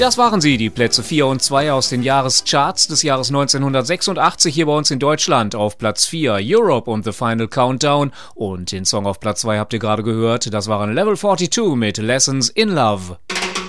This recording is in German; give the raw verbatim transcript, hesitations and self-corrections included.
Das waren sie, die Plätze vier und zwei aus den Jahrescharts des Jahres neunzehnhundertsechsundachtzig hier bei uns in Deutschland. Auf Platz vier Europe und The Final Countdown. Und den Song auf Platz zwei habt ihr gerade gehört, das waren Level zweiundvierzig mit Lessons in Love.